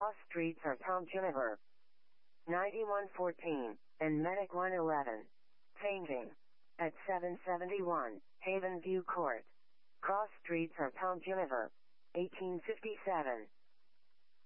Cross Streets are Pomjuniver. 9114, and Medic 111. Painting. At 771, Haven View Court. Cross Streets are Pomjuniver. 1857.